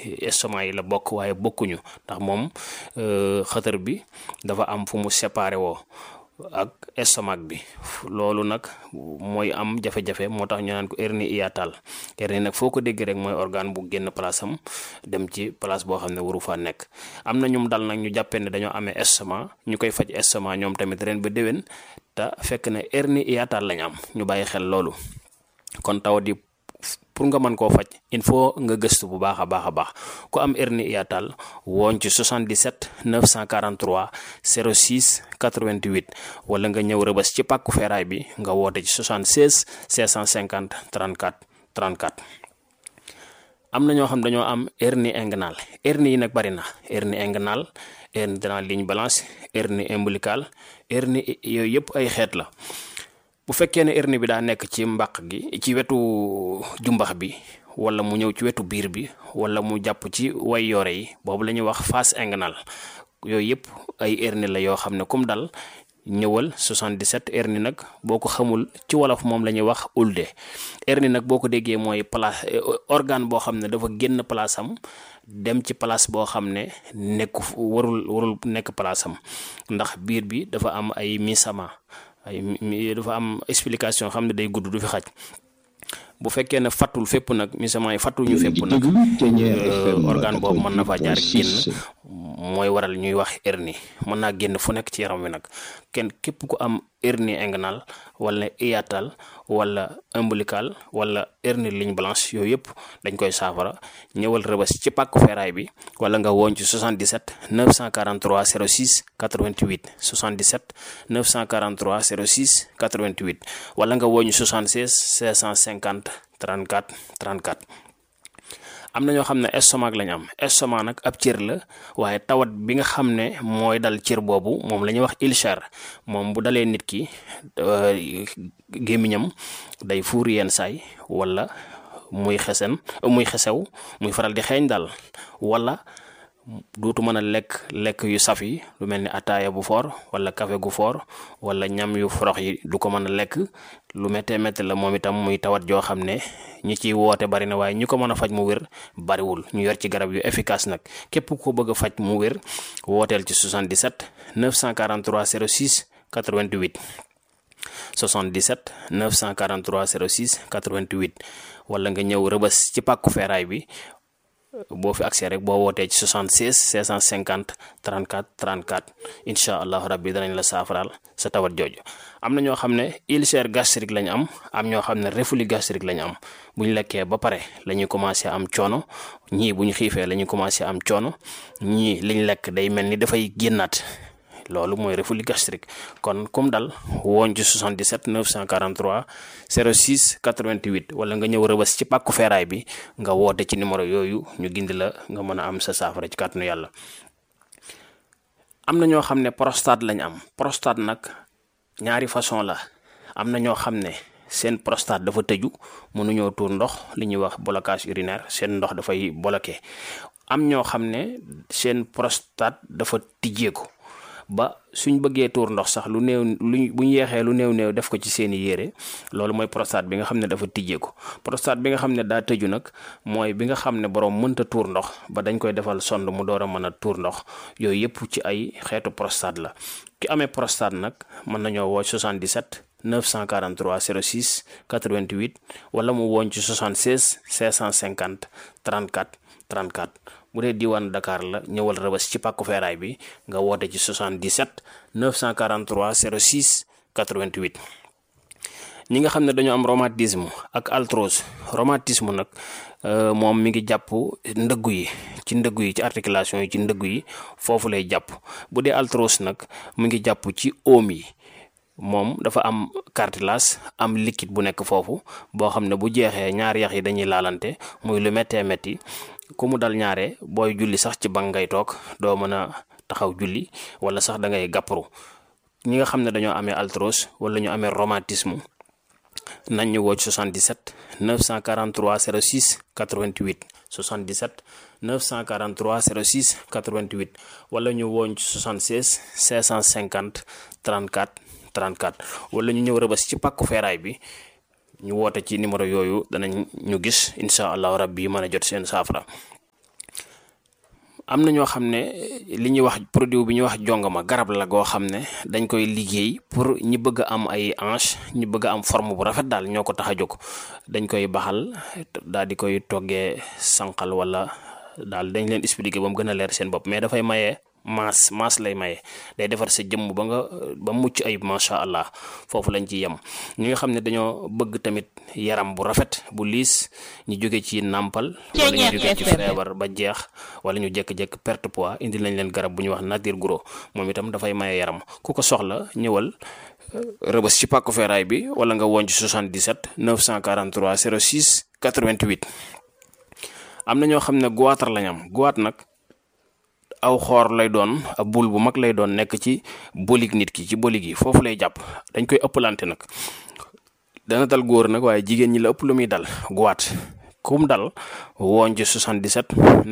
estomac yi la bokk waaye bokkuñu ndax moom xëtër bi dafa am fu mu séparé woo ak estomac bi loolu nag mooy am jafe-jafe moo tax ñu naan ko hernie hiatale. Hernie nag foo ko dégg rek mooy organe bu génn place am dem ci place boo xam ne waru faa nekk. am na ñum dal nag ñu jàppee ne dañoo amee estomac ñu koy faj estomac ñoom tamit ren ba déwén te fekk ne hernie hiatale lañ am ñu bàyyi xel loolu. kon tawat yi pour nga mën koo faj il faut nga gëstu bu baax a baax ku am hernie hiatale woon ci 77 943 06 88 wala nga ñëw Rëbës ci pàkku feeraay bi nga woote ci 76 650 34 34. am na ñoo xam dañoo am hernie inguinale. hernie yi nag bari na hernie inguinale, hernie de la ligne blanche, hernie ombilicale, hernie yooyu yëpp ay xeet la. bu fekkee ne hernie bi daa nekk ci mbàq gi ci wetu jumbax bi wala mu ñëw ci wetu biir bi wala mu jàpp ci way yoore yi boobu la ñuy wax face inguinale. yooyu yëpp ay hernie la yoo xam ne kum dal ñëwal 77. hernie nag boo ko xamul ci wolof moom la ñuy wax ulde. hernie nag boo ko déggee mooy place organe boo xam ne dafa génn place am dem ci place boo xam ne warul nekk place am ndax biir bi dafa am ay misama dafa am explication xam ne day gudd du fi xaj. bu fekkee ne fattul fépp nag misament yi fattul ñu fépp nag organe boobu mën na faa jaar génn mooy waral ñuy wax hernie mën naa génn fu nekk ci yaram wi nag képp ku am hernie inguinale wala hiatale wala ombilical wala hernie ligne blanche yooyu yëpp dañ koy saafara ñëwal Rëbës ci pàkku feeraay bi wala nga woon ci 77 943 06 88 77 943 06 88 wala nga woon ci 76 650 34 34. am na ñoo xam ne estomac lañ am. estomac nag ab cër la waaye tawat bi nga xam ne mooy dal cër boobu moom la ñuy wax ulcère. moom bu dalee nit ki gémmiñam day fuur yenn saay wala muy xesew muy faral di xeeñ daal wala dootu mën a lekk yu saf yi lu mel ni ataaya bu foor wala café gu foor wala ñam yu forox yi du ko mën a lekk. lu méttee la moom itam muy tawat joo xam ne ñi ciy woote bari na waaye ñu ko mën a faj mu wér bariwul. ñu yor ci garab yu efficace nag képp ko bëgg a faj mu wér wooteel ci 77 943 06 88 77 943 06 88 wala nga ñëw Rëbës ci pàkku feeraay bi. boo fi accès rek boo wootee ci 76 650 34 34 incha allahu rabbi danañ la saafaraal sa tawat jooju. am na ñoo xam ne ulcère gastrique lañ am ñoo xam ne reflux gastrique lañ am. bu ñu lekkee ba pare la ñuy commencé am coono ñii bu ñu xiifee la ñuy commencé am coono ñii liñ lekk day mel ni dafay génnaat. loolu mooy reflux gastrique. kon comme dal woon ci 77 943 06 88 wala nga ñëw Rëbës ci pàkku feeraay bi nga woote ci numéro yooyu ñu gindi la nga mën a am sa saafara ci kàttanu yàlla. am na ñoo xam ne prostate lañ am. prostate nag ñaari façon la. am na ñoo xam ne seen prostate dafa tëju mënuñoo tuur ndox li ñuy wax blocage urinaire seen ndox dafay bloqué. am ñoo xam ne seen prostate dafa tijjeeku ba suñ bëggee tuur ndox sax lu néew buñ yeexee lu néew def ko ci seeni yére. loolu mooy prostate bi nga xam ne dafa tijjeeku. prostate bi nga xam ne daa tëju nag mooy bi nga xam ne borom mënta tuur ndox ba dañ koy defal sonde mu door a mën a tuur ndox. yooyu yëpp ci ay xeetu prostate la. ki amee prostate nag mën nañoo woo 77 943 06 88 wala mu woon ci 76 650 34 34. bu dee diwaan Dakar la ñëwal Rëbës ci pàkku feeraay bi nga woote ci 77 943 06 88. ñi nga xam ne dañoo am rhumatisme ak arthrose. rhumatisme nag moom mi ngi jàpp ndëggu yi ci articulation yi ci ndëggu yi foofu lay jàpp. bu dee arthrose nag mu ngi jàpp ci oom yi. moom dafa am cartilage am liquide bu nekk foofu boo xam ne bu jeexee ñaari yax yi dañuy laalante muy lu méttee métti. ku mu dal ñaare booy julli sax ci bank ngay toog doo mën a taxaw julli wala sax da ngay gàpparu. ñi nga xam ne dañoo amee arthrose wala ñu amee rhumatisme nañ ñu woo 77 943 06 88 77 943 06 88 wala ñu wooñ ci 76 550 34 34 wala ñu ñëw Rëbës ci pàkku feeraay bi ñu woote ci numéro yooyu danañ ñu gis incha allahu rabbi mën a jot seen saafara. am na ñoo xam ne li ñuy wax produit bi ñuy wax jongama garab la goo xam ne dañ koy liggéey pour ñi bëgg a am ay hanche ñi bëgg a am forme bu rafet daal ñoo ko tax a jóg dañ koy baxal daal di koy toggee sànqal wala daal dañ leen expliquer ba mu gën a leer seen bopp mais dafay maye maas lay maye day defar sa jëmm ba mucc ayib macha allah foofu lañ ci yem. ñi nga xam ne dañoo bëgg tamit yaram bu rafet bu liis ñu jóge ci nàmpal wala ñu jóge ci feebar ba jeex wala ñu jékki-jékki perte poids indi lañ leen garab bu ñuy wax nature gros moom itam dafay maye yaram ku ko soxla ñëwal Rëbës ci pàkku feeraay bi wala nga woon ci 77 943 06 88. am na ñoo xam ne goitre lañ am goitre nag aw xoor lay doon ab bul bu mag lay doon nekk ci bolig nit ki ci bolig yi foofu lay jàpp dañ koy ëppalante nag dana dal góor nag waaye jigéen ñi la ëpp lu muy dal goitre kum dal woon ci 77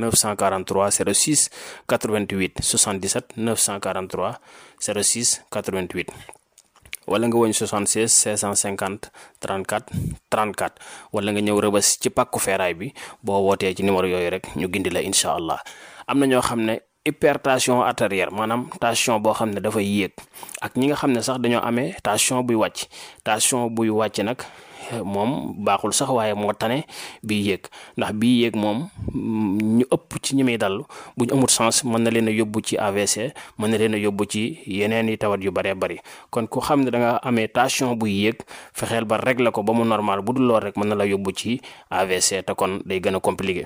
943 06 88 77 943 06 88 wala nga woñ 76 650 34 34 wala nga ñëw Rëbës ci pàkku feeraay bi boo wootee ci numéro yooyu rek ñu gindi la incha allah. am na ñoo xam ne hypertension artérielle maanaam tension boo xam ne dafay yéeg ak ñi nga xam ne sax dañoo amee tension buy wàcc nag moom baaxul sax waaye moo tane bii yéeg ndax bii yéeg moom ñu ëpp ci ñi muy dal bu ñu amul sens mën na leen a yóbbu ci AVC mën na leen a yóbbu ci yeneen i tawat yu bëree bëri kon ku xam ne da nga amee tension buy yéeg fexeel ba régler ko ba mu normal bu dul lool rek mën na la yóbbu ci AVC te kon day gën a compliqué.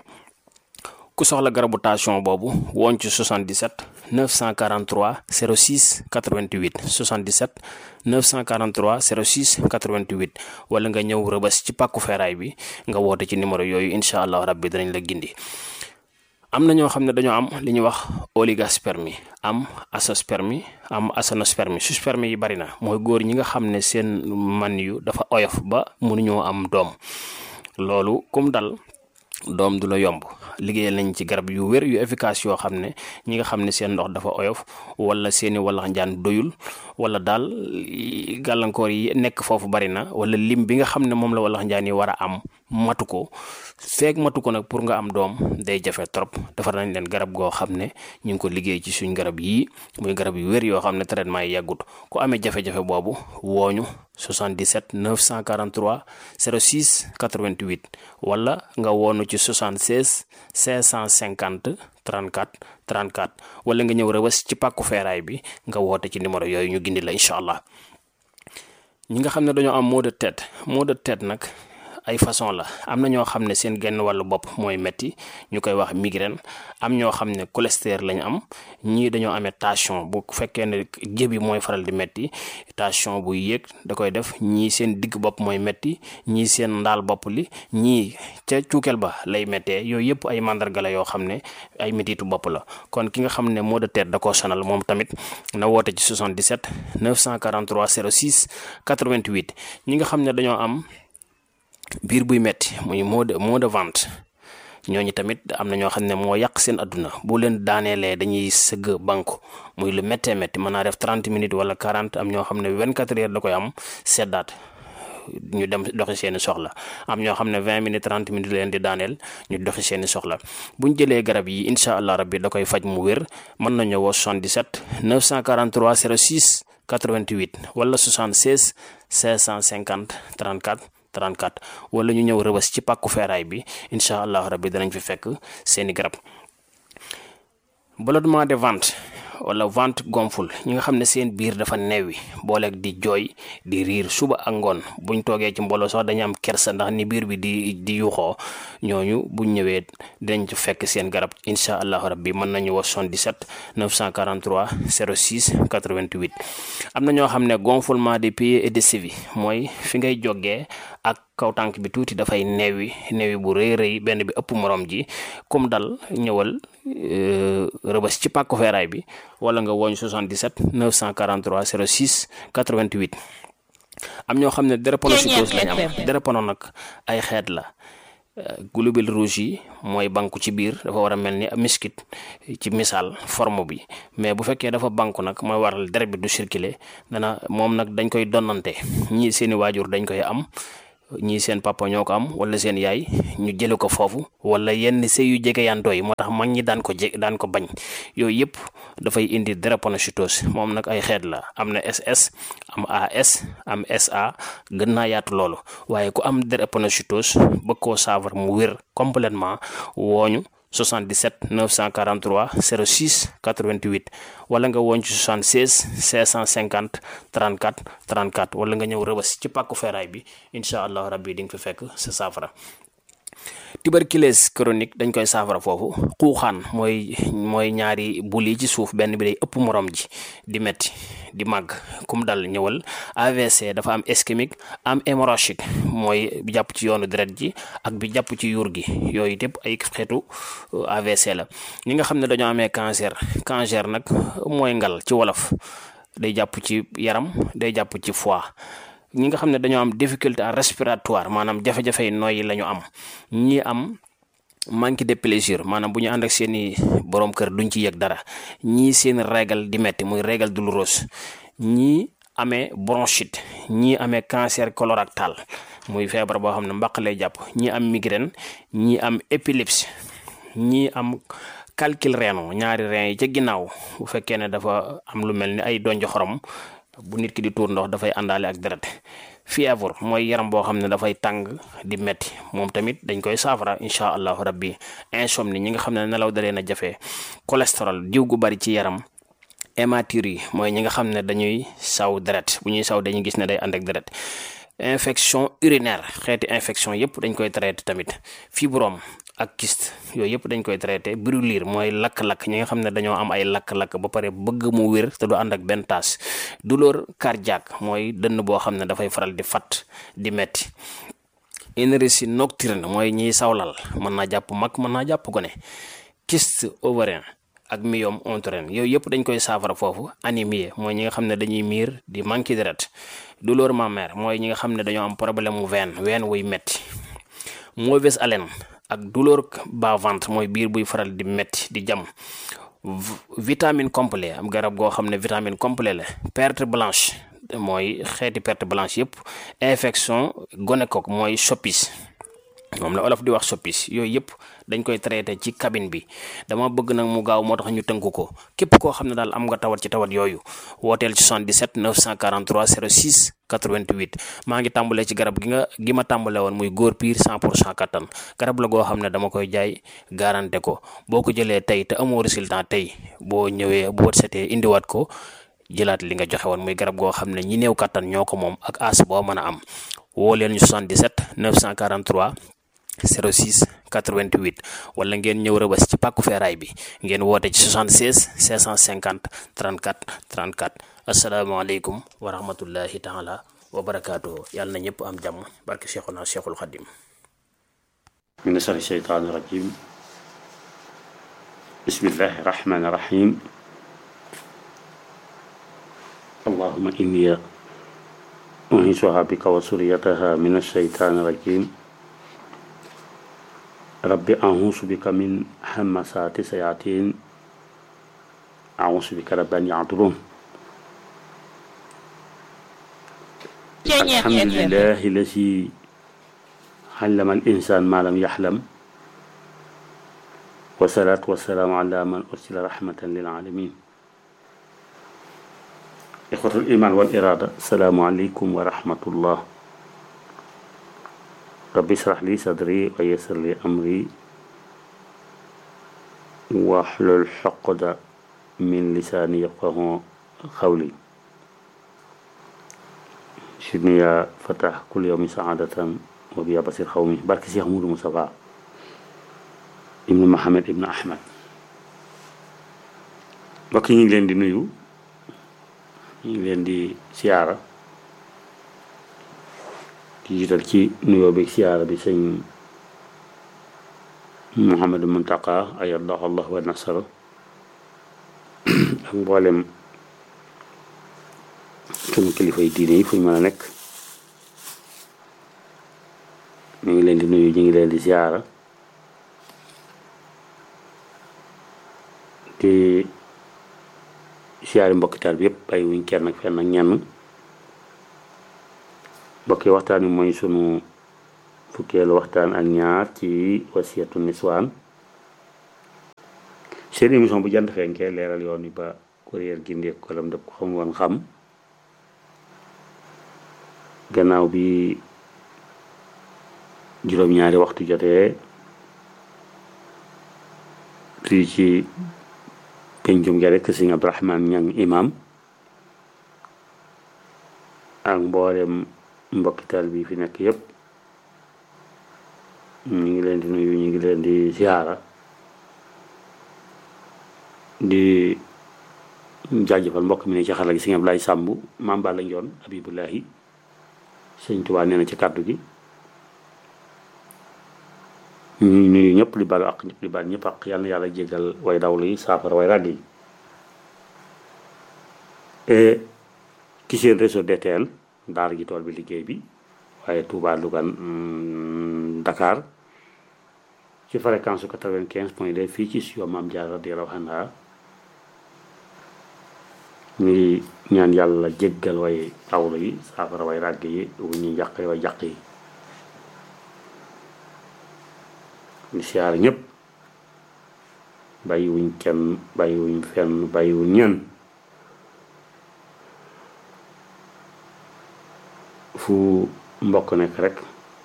ku soxla garabu tension boobu woon ci 77 943 06 88 77 943 06 88 wala nga ñëw Rëbës ci pàkku feeraay bi nga woote ci numéro yooyu incha allah rabbi danañ la gindi. am na ñoo xam ne dañoo am li ñuy wax oligospermie am azoospermie am aténospermie sperme yi bari na mooy góor ñi nga xam ne seen man yu dafa oyof ba mënuñoo am doom loolu kum dal doom du la yomb liggéeyal nañ ci garab yu wér yu efficace yoo xam ne ñi nga xam ne seen ndox dafa oyof wala seeni walax njaan doyul wala daal gàllankoor yi nekk foofu bari na wala lim bi nga xam ne moom la walax njaan yi war a am matu ko nag pour nga am doom day jafe trop defar nañ leen garab goo xam ne ñu ngi ko liggéey ci suñ garab yii muy garab yu wér yoo xam ne traitement yi yàggut ku amee jafe-jafe boobu wooñu 77 943 06 88 wala nga woonu ci 76 550 34 34 wala nga ñëw Rëbës ci pàkku feeraay bi nga woote ci numéro yooyu ñu gindi la incha allah. ñi nga xam ne dañoo am maux de tête nag ay façon la am na ñoo xam ne seen genn wàllu bopp mooy metti ñu koy wax migraine am ñoo xam ne cholestérol lañ am ñii dañoo amee tension bu fekkee ne jëbi mooy faral di metti tension buy yéeg da koy def ñii seen digg bopp mooy metti ñii seen ndaal bopp li ñii ca cuukeel ba lay méttee yooyu yëpp ay mandarga la yoo xam ne ay mettitu bopp la kon ki nga xam ne maux de tête da koo sonal moom tamit na woote ci 77 943 06 88 ñi nga xam ne dañoo am biir buy metti muy maux de ventre ñooñu tamit am na ñoo xam ne moo yàq seen adduna bu leen daaneelee dañuy sëgg banku muy lu méttee métti mën naa def 30 minutes wala 40 am ñoo xam ne 24 heures da koy am seddaat ñu dem doxi seeni soxla am ñoo xam ne 20 minutes 30 minutes leen di daaneel ñu doxi seeni soxla buñ jëlee garab yi incha allah rabbi da koy faj mu wér mën nañu woo 77 943 06 88 wala 76 550 34 34 wala ñu ñëw Rëbës ci pàkku feeraay bi incha allah rabbi danañ fi fekk seeni garab. ballonnement de ventre wala ventre gonfle ñi nga xam ne seen biir dafa neewi booleeg di jooy di riir suba ak ngoon buñ toogee ci mbooloo sax dañu am kersa ndax ni biir bi di yuuxoo ñooñu buñ ñëwee dinañ ci fekk seen garab incha allah rabbi mën nañu wax 77 943 06 88. am na ñoo xam ne gonflement des pieds et des chevilles mooy fi ngay jógee ak kaw tànk bi tuuti dafay neewi bu rëy benn bi ëpp morom ji comme dal ñëwal Rëbës ci pàkku feeraay bi wala nga woñ 77 943 06 88. am ñoo xam ne drépanocytose lañ am drépano nag ay xeet la globules rouges yi mooy banku ci biir dafa war a mel ni miskit ci misaal forme bi mais bu fekkee dafa banku nag mooy waral deret bi du circuler moom nag dañ koy donnante ñii seeni waajur dañ koy am ñii seen papa ñoo ko am wala seen yaay ñu jële ko foofu, wala yenn sëy yu jege yantoo yi moo tax mag ñi daan ko bañ. yooyu yëpp dafay indi drépanocytose. moom nag ay xeet la, am na SS, am AS, am SA, gën naa yaatu loolu. waaye ku am drépanocytose bëgg koo saafara mu wér complètement, wooñu 77 943 06 88 wala nga woon ci 76 550 34 34 wala nga ñëw Rëbës ci pàkku feeraay bi incha allah rabbi di nga fi fekk sa saafara. tuberculose chronique dañ koy saafara foofu. xuuxaan mooy ñaari bul yi ci suuf, benn bi day ëpp morom ji di metti di màgg, kum dal ñëwal. AVC dafa am ischémique, am hémorragique mooy bi jàpp ci yoonu deret ji ak bi jàpp ci yuur gi. yooyu yëpp ay xeetu AVC la. ñi nga xam ne dañoo amee cancer nag mooy ngal ci wolof, day jàpp ci yaram, day jàpp ci foie. ñi nga xam ne dañoo am difficulté respiratoire, maanaam jafe-jafe nooyi la ñu am. ñi am manque de plaisir, maanaam bu ñu ànd ak seeni borom kër duñ ci yëg dara. ñii seen régal di metti muy régal douloureuse. ñii amee bronchite, ñii amee cancer colorectal muy feebar boo xam ne mbaq lay jàpp. ñii am migraine, ñii am épilepsie, ñii am calcul rénal, ñaari rein yi ca ginnaaw bu fekkee ne dafa am lu mel ni ay donj xorom, bu nit ki di tuur ndox dafay àndaale ak deret. fièvre mooy yaram boo xam ne dafay tàng di metti, moom tamit dañ koy saafara incha allahu rabbi. insomnie, ñi nga xam ne nelaw dalee na jafe. cholestérol, diw gu bari ci yaram. hématurie mooy ñi nga xam ne dañuy saw deret, bu ñuy saw dañuy gis ne day ànd ak deret. infection urinaire, xeeti infection yëpp dañ koy traité tamit. fibrome ak kyste, yooyu yëpp dañ koy traité. brûlure mooy lakk-lakk, ñi nga xam ne dañoo am ay lakk-lakk ba pare bëgg mu wér te du ànd ak benn taas. douleur cardiaque mooy dënn boo xam ne dafay faral di fat di metti. énergie nocturne mooy ñiy sawlal, mën naa jàpp mag, mën naa jàpp gone. kyste ovarien ak myome utérin, yooyu yëpp dañ koy saafara foofu. anémie mooy ñi nga xam ne dañuy miir di manqué deret. douleur mammaire mooy ñi nga xam ne dañoo am problème mu ween wuy metti. mauvaise haleine ak douleur bas-ventre mooy biir buy faral di metti di jam. vitamine complet, am garab goo xam ne vitamine complet la. perte blanche mooy xeeti perte blanche yëpp. infection gonocoque mooy soppis, moom la olof di wax soppis. yooyu yëpp dañ koy traité ci cabine bi. dama bëgg nag mu gaaw moo tax ñu tënk ko. képp koo xam ne daal am nga tawat ci tawat yooyu wooteel ci 77 943 06 88. maa ngi tàmbalee ci garab gi ma tàmbale woon muy góor piir 100% kattan. garab la goo xam ne dama koy jaay garanté ko. boo ko jëlee tey te amoo résultat tey, boo ñëwee bu wët setee indiwaat ko jëlaat li nga joxe woon. muy garab goo xam ne ñi néew kattan ñoo ko moom ak as boo mën a am. woo leen ñu 77 943 06 88 wala ngeen ñëw Rëbës ci pàkku feeraay bi ngeen woote ci 76 550 34 34. asalaamaaleykum wa rahmatullahi taala wa barakaatuhu. yàlla na ñëpp am jàmm barke Cheikhuna Cheikhul Khadim. min sharri shaytaani rajim. bismillahi rahmaani rahim. allahumma inni u'iizuha bika wa zurriyataha min ash-shaytaani rajim. rabbi a'uuzu bika min hamasaati sayaatiin. a'uuzu bika rabbi an yahduruun. alhamdulillahi lazi allama al-insaan maa lam yaxlam. wasalaatu wasalaamu ala man ursila rahmatan lil aalamiin. ixwatul imaan wal iraada, asalaamu aleykum wa rahmatullah. rabbi israh li sadri wa yassir li amri wahlul uqdatan min lisaani yafqahu qawli. sidni yaa fatah kulli yawmi saadatan wa biya basir xawmi. barke Cheikh Moudou Moustapha ibnu Mohamed ibnu Ahmad. mbokk yi ñu ngi leen di nuyu, ñu ngi leen di siyaara, di jiital ci nuyoo bi siyaara bi sëñ Mouhamadou Mountakha ayyadahu Allah wa nasara ak mboolem suñu kilifay diine yi fu ñu mën a nekk. ñu ngi leen di nuyu, ñu ngi leen di siyaara, di siyaari mbokki taal bi yëpp bàyyi wuñ kenn ak fenn ak ñenn. mbokki waxtaan wi mooy sunu fukkeelu waxtaan ak ñaar ci wasiyatu niswaan seen émission bu jant fenkee leeral yoon wi ba kuréel gi ndéeg ko lam dëpp ko xam woon xam gannaaw bi juróom-ñaari waxtu jotee fii ci pencum ga rek sëñ Abdourahmane Ñang imam ak mboolem mbokkital bi fi nekk yépp ñu ngi leen di nuyu ñu ngi leen di ziara di jaajëfal mbokk mi ne ci xarala gi sëñ Ablaye Samb Maam Balla Njoon Habibullahi sëñ Tuubaa nee na ci kàddu gi ñu nuyu ñëpp li balu ak ñëpp li baal ñëpp ak yal na yàlla jégal way dawlu yi saafara way ràdd yi ci seen réseau DTL daara ji tool bi liggéey bi waaye Touba Louga Dakar ci fréquence 95.2 fii ci studio Maam Jaara radiyallaahu anha ñuy ñaan yàlla jéggal way dawlu yi saafara way ràdd yi wu ñuy jàq way jàq yi ñu siyaar ñëpp bàyyiwuñ kenn bàyyiwuñ fenn bàyyiwuñ ñenn fu mbokk nekk rek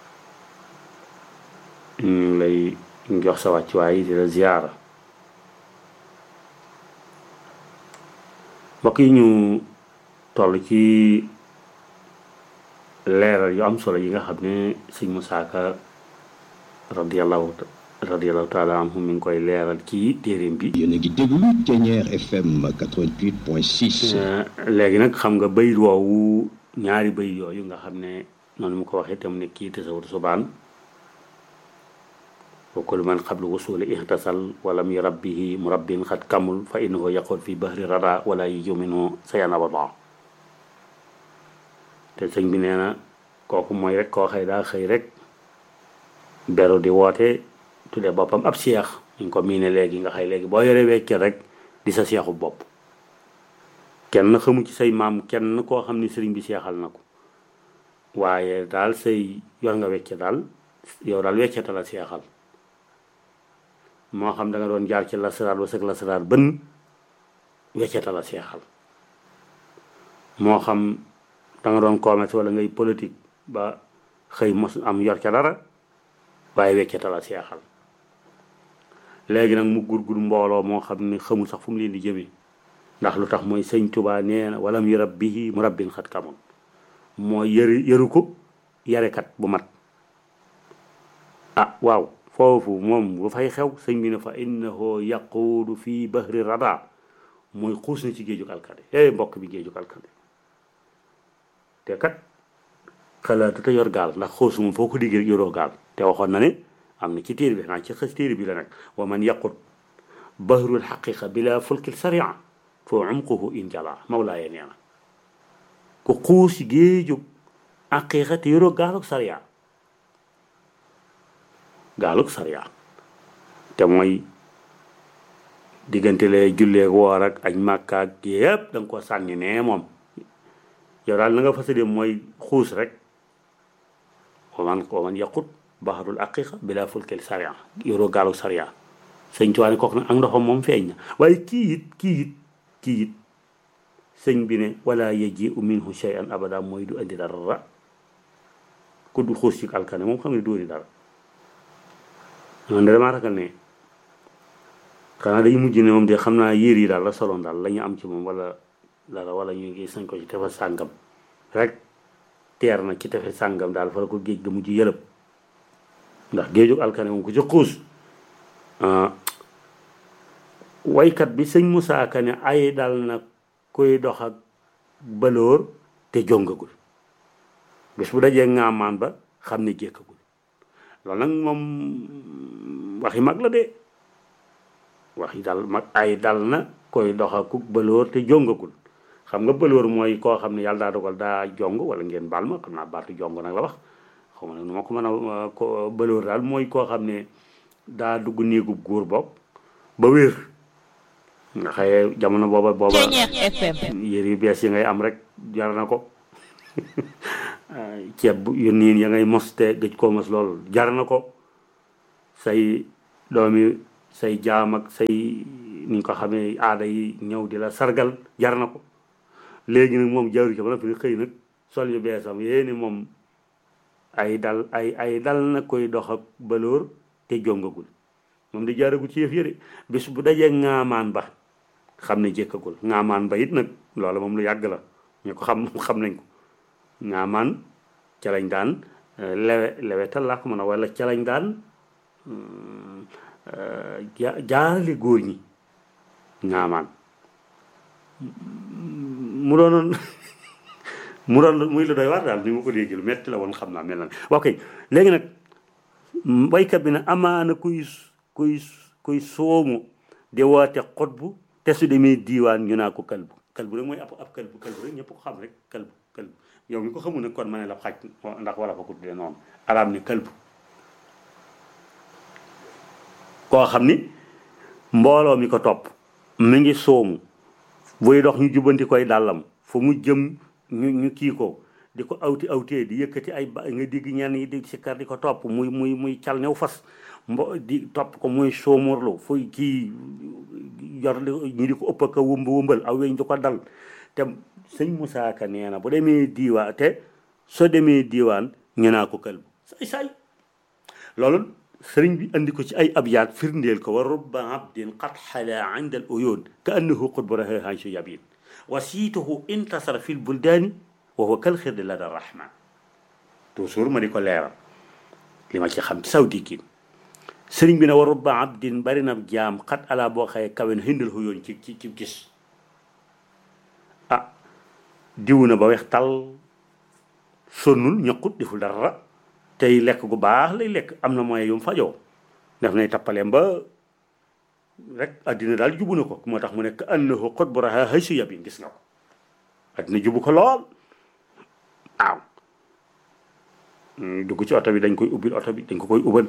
ñu lay jox sa wàccuwaay di la ziyaara mbokk yi ñu toll ci leeral yu am solo yi nga xam ne sëñ Musaa Ka radiyallahu taala anhu mi ngi koy leeral ci téeréem bi. yéen a ngi déglu Thiéniere FM 88.6. léegi nag xam nga bayit woowu ñaari bayit yooyu nga xam ne noonu mu ko waxee tam ne kii tasawur subaan wa kullu man qablu wusuli ihtasal walam yurabbihi murabbin xat kamul fa innahu yaqul fi bahri rada wala yuju minhu sayan abada te sëñ bi nee na kooku mooy rek koo xëy daa xëy rek beru di woote tuddee boppam ab seex ñu ko miine léegi nga xëy léegi boo yore wecce rek di sa seexu bopp kenn xamu ci say maam kenn koo xam ni sëriñ bi seexal na ko waaye daal say yor nga wecce daal yow daal wecceta la seexal moo xam da nga doon jaar ci lasaraar ba sëg lasaraar bën wecceta la seexal moo xam da nga doon commerce wala ngay politique ba xëy mos am yor ca dara waaye wecceta la seexal léegi nag mu gurgur mbooloo moo xam ne xamul sax fu mu leen di jëmee ndax lu tax mooy sëñ Tuubaa nee na walam yurabbihi murabbin xat kamoon mooy yëru ko yarekat bu mat ah waaw foofu moom lu fay xew sëñ bi ne fa innahu yaquudu fii bahri rada mooy xuus na ci géejug alkande mbokk bi géejug alkande te kat xalaatu te yor gaal ndax xuus moom foo ko diggee yoroo gaal te waxoon na ne am na ci téere bi xanaa ci xës téere bi la nag wa man yaqut bahrul xaqiqa bila fulkil saria foo umquhu injala mawlaaye nee na ku xuus ci géejug xaqiqa te yoroo gaalug saria te mooy diggante lay julleeg woor ak añ màkka ak yépp da nga ko sànni ne moom yow daal na nga fas dem mooy xuus rek wa man yaqut baharul aqiqa bila fulkil saria yoroo gaalug saria sëñ Tuubaa kook nag ak ndoxam moom feeñ na waaye kii it sëñ bi ne wala yaji'u minhu shay'an abada mooy du andi dara ku du xuus ci alkane moom xam ne du andi dara man de damaa ragal ne xanaa day mujj ne moom de xam naa yéer yi daal la soloon daal la ñu am ci moom wala dara wala ñu ngi sañ ko ci tefa sàngam rek teer na ci tefe sàngam daal fa la ko géej ga mujj yëlëb ndax géejug alkane moom ku ci xuus waykat bi sëñ Musaa Ka ne ay dal na koy dox ak balóor te jongagul bés bu dajee ngaamaan ba xam ne jékkagul loolu nag moom waxi mag la de waxi dal mag ay dal na koy dox ak balóor te jongagul xam nga balóor mooy koo xam ne yàlla daa dogal daa jong wala ngeen baal ma xam naa baatu jong nag la wax xaw ma nag nu ma ko mën a ko balóor daal mooy koo xam ne daa dugg néegub góor bopp ba wér nga xëye jamono booba yére yu bees yi ngay am rek jar na ko ceeb yu niin ya ngay mos te gëj koo mos loolu jar na ko say doomi say jaam ak say ni nga ko xamee aada yi ñëw di la sargal jar na ko léegi nag moom jaru ci ba noppi xëy nag sol yu beesam yéeni moom ay dal na koy dox ak balóor te jongagul moom di jaaragul ci yëf yëre bis bu dajee ŋaamaan ba xam ne jékkagul ŋaamaan ba it nag loolu moom lu yàgg la ñu ko xam nañ ko ŋaamaan ca lañ daan lewetal laa ko mën a wala ca lañ daan jaarale góor ñi ŋaamaan mu doonoon muy la doy waar daal ni ma ko dégg lu metti la woon xam naa mel na ok léegi nag baykat bi ne amaana kuy soomu di woote xutbu te su demee diiwaan ñu naa ko kalbu kalbu rek mooy ab kalbu rek ñëpp ko xam rek kalbu yow mi ko xamul nag kon ma ne la xaj ndax wala fa ko tuddee noonu araam ni kalbu koo xam ni mbooloo mi ko topp mi ngi soomu buy dox ñu jubbanti koy dàllam fu mu jëm ñu kii ko di ko awtee di yëkkati ay ba nga digg ñenn yi di sikkar di ko topp muy cal new fas di topp ko muy soomorlu fuy kii yor ñi di ko ëpp ak a wëmbal aw weñ di ko dal te sëñ Moussa Ka nee na bu demee diiwaan te soo demee diiwaan ñu naa ko kalbu say loolu sëriñ bi andi ko ci ay abyaat firndeel ko wa rubba abdin qad xala inda al uyun ka annahu qutbu rahahansu yabin wasiituhu intasara fi lbuldaani wa huwa kal xirdi lada rahman toujours ma di ko leeral li ma ci xam ci saw diggin sëriñ bi ne wa rubba abdin bari na jaam xat ala boo xaye kawen hindal uyun ci gis ah diw na ba weex tal sonnul ñaqut deful dara tey lekk gu baax lay lekk am na moyen yu mu fajoo def nay tappaleem ba rek addina daal jubu na ko moo tax mu nekk annahu qutbu raha haysu yabin gis nga ko addina jubu ko lool waaw dugg ci oto bi dañ koy ubbil oto bi dañ ko koy ubbal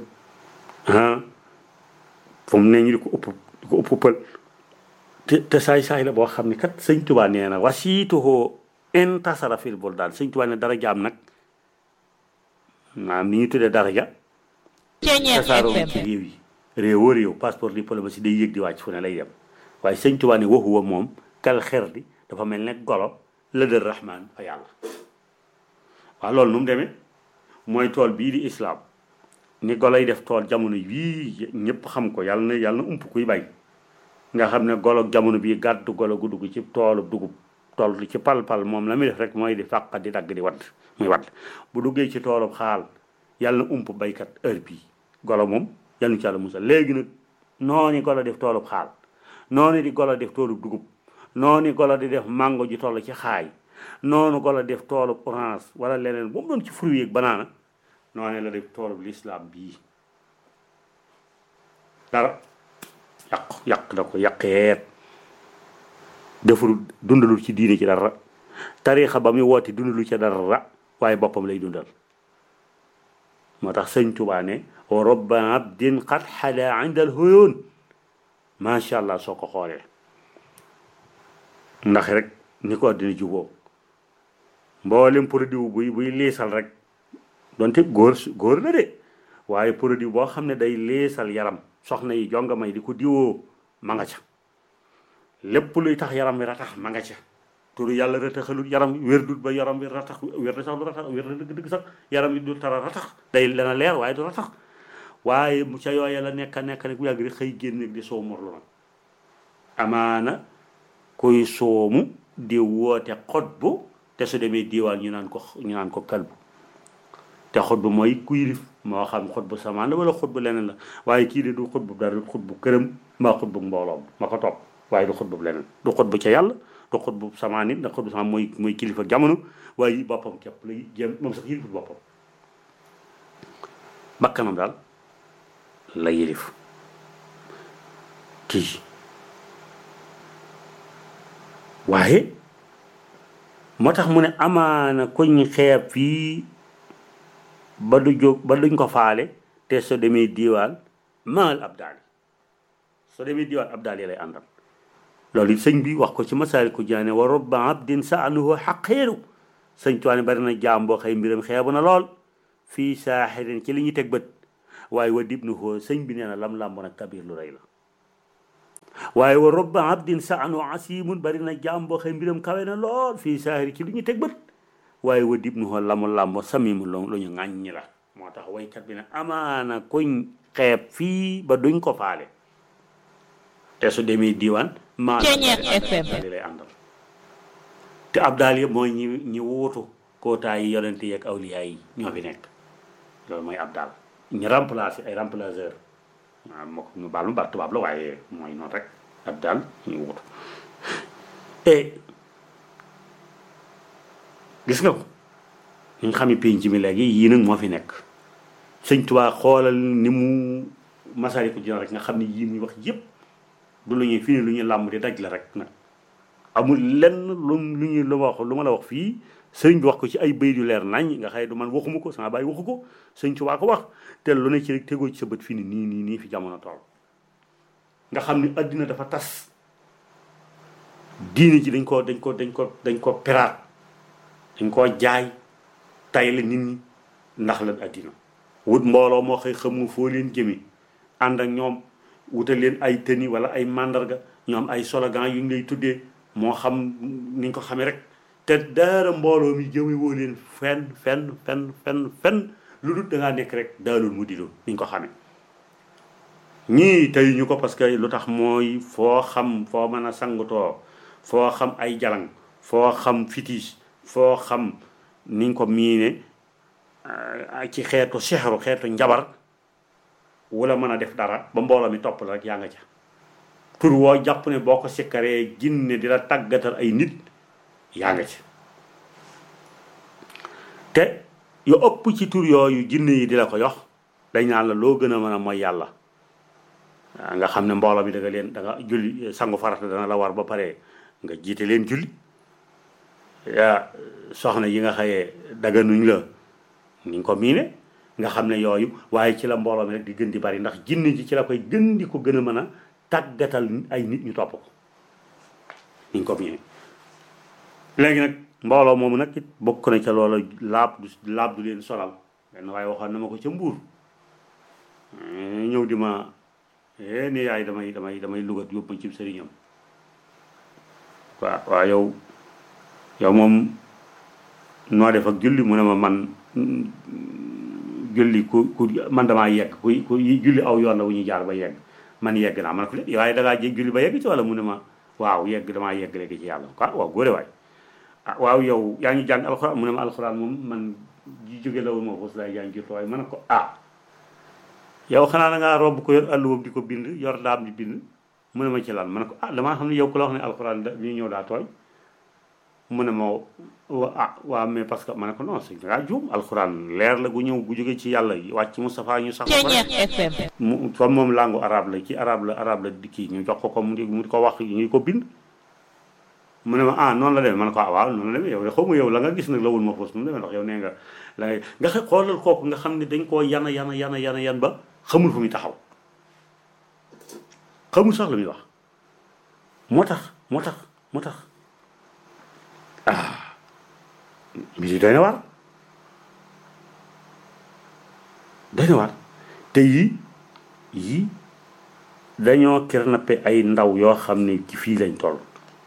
fu mu ne ñu di ko uppal te saay-saay la boo xam ne kat sëñ Tuubaa nee na wasiituhu intasara fil buldaan sëñ Tuubaa ne dara jaam nag maanaam ni ñu tuddee daraja tasaaroo ci réew yi réewoo réew passeport diplomatie day yéeg di wàcc fu ne lay dem waaye sëñ Tuubaa ne waxuwa moom kal xer di dafa mel ne golo la dër rahman fa yàlla waaw loolu nu mu demee mooy tool bii di islaam ni golo yi def tool jamono yii ñëpp xam ko yàlla na ump kuy bay nga xam ne golo jamono bii gàddu golo gu dugg ci toolu dugub tool ci pal moom la muy def rek mooy di fàq di dagg di wadd muy wadd bu duggee ci toolub xaal yàlla na ump baykat heure bii golo moom yàlla nu ci yàlla musal léegi nag noonu golo def toolub xaal noonu di golo def toolub dugub noonu golo di def mango ji toll ci xaay noonu golo def toolub orange wala leneen bu mu doon ci fruit yeeg banaana noonu la def toolub lislaam bii dara yàq da ko yàqeet deful dundalul ci diine ci dara tariixa ba muy woote dundalul ci dara waaye boppam lay dundal moo tax sëñ Tuubaa ne wa robba abdin qad xala inda al huyun macha allah soo ko xoolee ndax rek ni ko dina juboo mboolem produit buy liisal rek donte góor la de waaye produit boo xam ne day liisal yaram soxna yi jonga may di ko diwoo ma nga ca lépp luy tax yaram wi ratax ma nga ca turu yàlla rataxalut yaram wérdut ba yaram wi ratax wér na sax du ratax wér na dëgg sax yaram wi du tara ratax day dana leer waaye du ratax waaye mu ca yooye la nekk rek bu yàgg rek xëy génn di soo morlu nag amaana kuy soomu di woote xutbu te su demee diiwaan ñu naan ko kalbu te xutbu mooy ku yilif moo xam xutbu samaan la wala xutbu leneen la waaye kii de du xutbu dara du xutbu këram mbaa xutbu mbooloom ma ko topp waaye du xutbu leneen du xutbu ca yàlla du xutbu samaan nit ndax xutbu samaan mooy kilifa jamono waaye boppam képp lay jéem moom sax yilifut boppam bakkanam daal la yilif kii waaye moo tax mu ne amaana kuñ xeeb fii ba duñ ko faale te soo demee diiwaan maal abdaal soo demee diiwaan abdaal yi lay àndal loolu it sëñ bi wax ko ci Masaalikul Jinaan wa rubba abdin sa'aluhu xaqeeru sëñ Tuubaa ne bari na jaam boo xëy mbiram xeebu na lool fii saaxirin ci li ñuy teg bët waaye wa dib nu xoo sëñ bi nee na lam làmb nag kabir lu rëy la waaye wa robba abdin saanu asimun bari na jaam boo xëy mbiram kawe na lool fii saaxiri ci li ñuy teg bët waaye wa dib nu xoo lamu làmb samimu lu ñu ŋàññi la moo tax waykat bi ne amaana kuñ xeeb fii ba duñ ko faale te su demee diiwaan maanaam lay àndal te ab daal yëpp mooy ñi wuutu kootaay yi yonente yeeg awliyaa yi ñoo fi nekk loolu mooy ab daal ñu remplacer ay remplaceur waaw moo ko ñu baal mu bar tubaab la waaye mooy noonu rek ab daal ñu wuutu et gis nga ko ñu xami pénc mi léegi yii nag moo fi nekk sëñ Tuubaa xoolal ni mu Masaalikul Jinaan rek nga xam ne yii muy wax yëpp du lu ñuy fii ni lu ñuy làmb di daj la rek nag amul lenn lu ñu lu ma la wax fii sëriñ bi wax ko ci ay bayit yu leer nañ nga xëy du man waxuma ko sama baay waxu ko sëñ Tuubaa ko wax te lu ne ci rek tegoo ci sa bët fii ni nii fi jamono tool nga xam ni addina dafa tas diine ji dañ ko peraat dañ koo jaay tay la nit ñi ndax la addina wut mbooloo moo xëy xamu foo leen jëme ànd ak ñoom wutal leen ay tëni wala ay màndarga ñoom ay slogan yu ñu lay tuddee moo xam niñ ko xamee rek te daara mbooloo mi jëme woo leen fenn lu dul dangaa nekk rek daalul mu di loolu niñ ko xamee ñii tey ñu ko parce que lu tax mooy foo xam foo mën a sangutoo foo xam ay jalang foo xam fitis foo xam niñ ko miine ci xeetu sexru xeetu njabar wala mën a def dara ba mbooloo mi topp la rek yaa nga ca tur woo jàpp ne boo ko sikkaree jinne di la tàggatal ay nit yaa nga ci te yu ëpp ci tur yooyu jinne yi di la ko yox dañ naan la loo gën a mën a mooy yàlla nga xam ne mbooloo mi da nga julli sangu farata dana la war ba pare nga jiite leen julli yaa soxna yi nga xëyee daganuñ la niñ ko miine nga xam ne yooyu waaye ci la mbooloo mi rek di gën di bari ndax jinne ji ci la koy gën di ko gën a mën a tàggatal ay nit ñu topp ko niñ ko miine léegi nag mbooloo moomu nag it bokk na ca loola laab du leen solal benn waaye waxoon na ma ko ca Mbuur ñëw di ma ni yaay damay lugat yóbbu ma ci sëriñam waaw yow moom noo def ak julli mu ne ma man julli ku man damaa yegg ku julli aw yoon la wu ñuy jaar ba yegg man yegg naa man ko léegi waaye dangaa jég julli ba yegg ci wala mu ne ma waaw yegg damaa yegg léegi ci yàlla quoi waaw góore waay waaw yow yaa ngi jàng alxuraan mu ne ma alxuraan moom man jóge la woon ma foofu laay jàng jurtu waaye ma ne ko yow xanaa da ngaa robb ko yor àlluwam di ko bind yor daam di bind mu ne ma ci lan ma ne ko damaa xam ne yow ku la wax ne alxuraan ñu ñëw daa tooy mu ne ma waaw mais parce que ma ne ko non c'est dangaa juum alxuraan leer la gu ñëw gu jóge ci yàlla wàcc Moustapha ñu sax mu comme moom langue arabe la ci arabe la di kii ñu jox ko mu di ko wax ñu ko bind mu ne ma noonu la demee ma ne ko waaw noonu la demee yow de xaw ma yow la nga gis nag lawul ma foos nu mu demee ndax yow nee nga la nga xoolal kooku nga xam ne dañ koo yan ba xamul fu muy taxaw xamul sax lu muy wax moo tax mbir yi doy na waar te yii dañoo kidnappé ay ndaw yoo xam ne ci fii lañ toll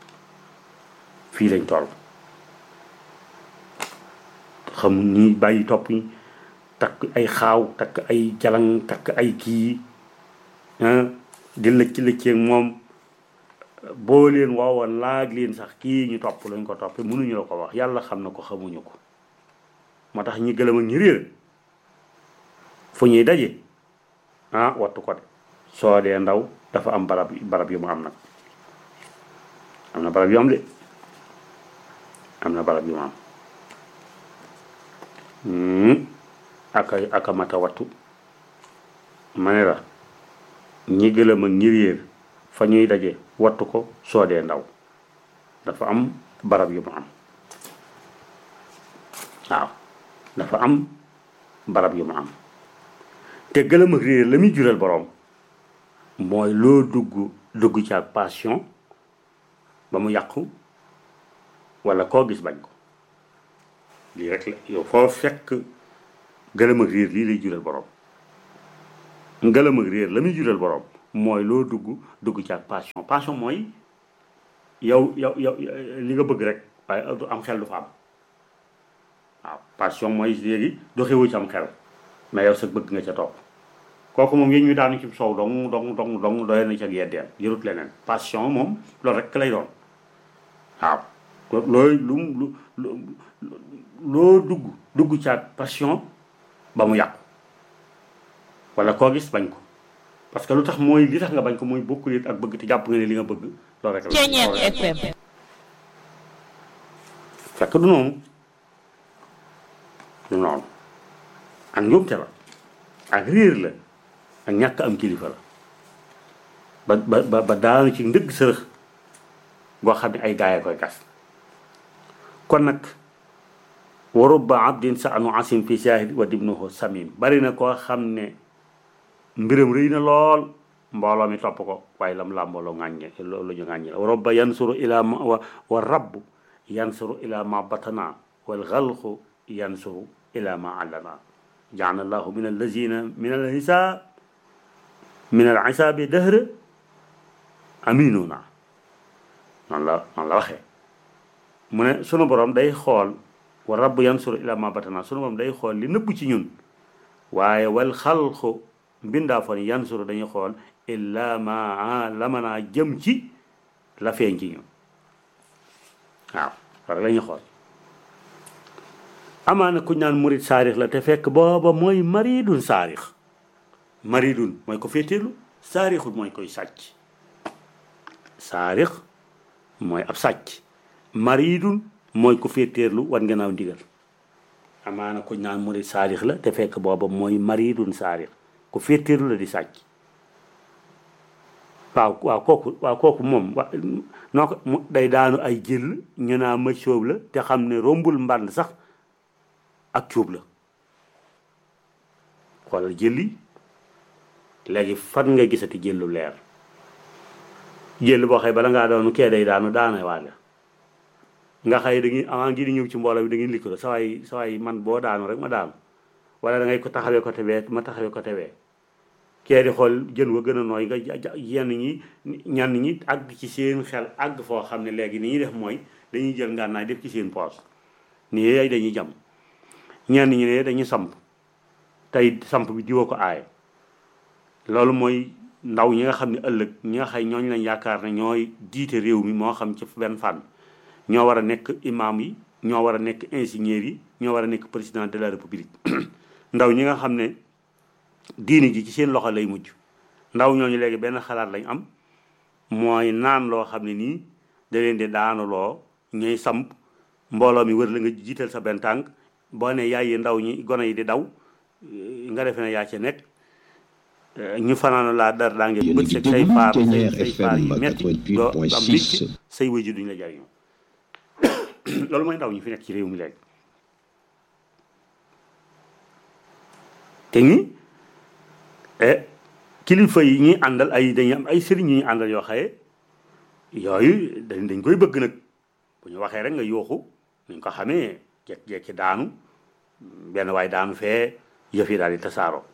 xam ñi bàyyi topp ñi takk ay xaaw takk ay jalang takk ay kii di lëcc-lëcceeg moom boo leen woowoon laaj leen sax kii ñu topp lañ ko topp mënuñu la ko wax yàlla xam na ko xamuñu ko moo tax ñi gëlëm ak ñi réer fu ñuy daje wattu ko de soo dee ndaw dafa am barab yu mu am nag am na barab yu am de am na barab yu mu am aka mata wattu ma ne la ñi gëlëm ak ñi réer fa ñuy daje wattu ko soo dee ndaw dafa am barab yu mu am waaw dafa am barab yu mu am te gëlëm ak réer la muy jural boroom mooy loo dugg ci ak passion ba mu yàqu walla koo gis bañ ko lii rek la yow foo fekk gëlëm ak réer lii lay jural borom gëlëm ak réer la muy jural borom mooy loo dugg ci ak passion mooy yow li nga bëgg rek waaye am xel du fa am waaw passion mooy léegi doxewu ci am xel mais yow sa bëgg nga ca topp kooku moom yéen ñu daanu ci soow dong doy na ca yeddeel jërut leneen passion moom loolu rek lay doon waaw looy loo dugg ca passion ba mu yàqu wala koo gis bañ ko parce que lu tax mooy li tax nga bañ ko mooy bokkul it ak bëgg te jàpp nga ne li nga bëgg loolu rek la fekk du noonu ak njuumte la ak réer la ak ñàkk am kilifa la ba daanu ci ndëgg sërëx boo xam ne ay gaay koy gas kon nag wa rubba abdin sa anu asim fi shahid wa dibnuhu samim bari na koo xam ne mbiram rëy na lool mbooloo mi topp ko waaye lam laa mbooloo ŋàññe loolu ñu ŋàññe la wa rubba yansuru ila ma wa rabbu yansuru ila ma batana wal xalqu yansuru ila ma allana jaana allahu min allazina min alhisaab min al isaabi dëhra aminuna noonu la waxee mu ne sunu borom day xool wa rabbu yansuru ila ma batana sunu borom day xool li nëbb ci ñun waaye wal xalqu mbindaa fon yansuru dañuy xool illa ma lamanaa jëm ci la feeñ ci ñun waaw loolu la ñuy xool amaana kuñ naan murit saarix la te fekk booba mooy maridun saarix maridun mooy ko féeteelu saarixul mooy koy sàcc saarix mooy ab sàcc maridun mooy ko féeteelu wan gannaaw ndigal amaana kuñ naan murit saarix la te fekk booba mooy maridun saarix ku féeteelu la di sàcc waaw kooku moom noo ko day daanu ay jël ñu naa ma sóob la te xam ne rombul mbànd sax ak cuub la xoolal jëli léegi fan nga gisati jëllu leer jël boo xëy bala ngaa doon kee day daanu daana waale nga xëy da ngay avant ngi di ñëw ci mbooloo bi da ngay likkalo sa waay man boo daanu rek ma daanu wala da ngay ko taxawee ko tewee ma taxawee ko tewee kee di xool jën wa gën a nooy nga ñenn ñi àgg ci seen xel àgg foo xam ne léegi ni ñuy def mooy dañuy jël ngànnaay def ci seen poos nii ay dañuy jam ñenn ñi ne dañuy samp tey samp bi diwoo ko aaye loolu mooy ndaw ñi nga xam ne ëllëg ñi nga xay ñooñu lañ yaakaar ne ñooy jiite réew mi moo xam ci benn fànn ñoo war a nekk imam yi ñoo war a nekk ingénieurs yi ñoo war a nekk président de la république ndaw ñi nga xam ne diini ji ci seen loxo lay mujj ndaw ñooñu léegi benn xalaat lañ am mooy naan loo xam ne nii da leen di daanuloo ñooy samp mbooloo mi wër la nga jiital sa benn tànk boo ne yaay yi ndaw ñi gone yi di daw nga defe ne yaa ci nekk ñu fanaan laa dar daa ngi bët seg say faar yi metti doo am licc say wëju duñ la jariñoo loolu mooy ndaw ñi fi nekk ci réew mi léegi te ñi kilifa yi ñuy àndal ay dañuy am ay sëriñ yu ñuy àndal yoo xaye yooyu dañ koy bëgg nag bu ñu waxee rek nga yooxu ñu ko xamee jekki daanu benn waay daanu fee yëf yi daal di tasaaroo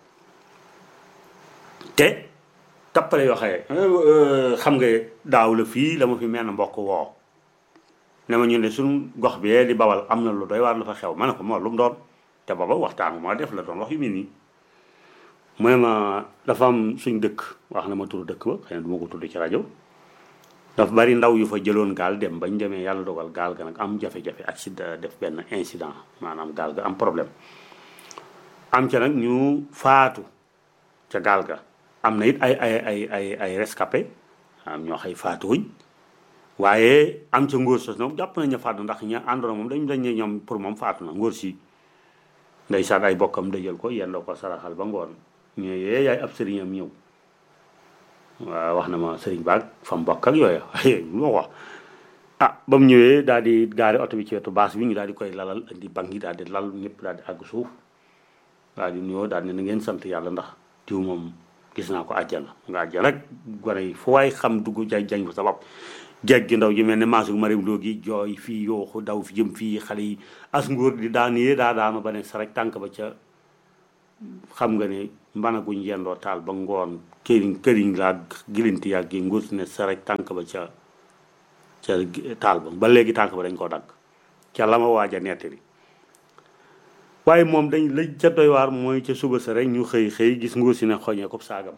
te tappale yoo xaye xam nga daaw la fii la ma fi mel na mbokk woo ne ma ñu ne suñu gox bi di Bawal am na lu doy waar lu fa xew ma ne ko moo lu mu doon te booba waxtaan moo def la doon wax yu mel nii mu ne ma dafa am suñ dëkk wax na ma turu dëkk ba xëy na du ma ko tudd ci rajo dafa bari ndaw yu fa jëloon gaal dem bañ demee yàlla dogal gaal ga nag am jafe-jafe accident def benn incident maanaam gaal ga am problème am ca nag ñu faatu ca gaal ga am na it ay rescapé am ñoo xay faatuwuñ waaye am ca ngóor sos nag jàpp nañ ne faatu ndax ña àndoona moom dañ ne ñoom pour moom faatu na ngóor si ndeysaan ay bokkam dëjël ko yendoo ko saraxal ba ngoon ñëwee yaay ab sëriñam ñëw waaw wax na ma sëriñ baag fam bokk ak yooyu waaye lu ma wax ba mu ñëwee daal di gaari oto bi ci wetu baas bi ñu daal di koy lalal indi bank yi daal di lal ñëpp daal di àgg suuf daal di nuyoo daal ne na ngeen sant yàlla ndax diw moom gis naa ko àjjana nga àjjana rek gone yi fu waay xam dugg jañ fa sa bopp jeeg gi ndaw ji mel ne maasu marim loo gi jooy fii yooxu daw fi jëm fii xale yi as nguur di daan yee daanu ba ne sa rek tànk ba ca xam nga ne mbanaguñ yendoo taal ba ngoon këriñ laa gilinti yàgg gi nguur si ne sa rek tànk ba ca taal ba léegi tànk ba dañ koo dagg ca la ma waaj a nettali waaye moom dañ la ca doy waar mooy ca suba sa rek ñu xëy gis nguur si ne xoñee ko saagam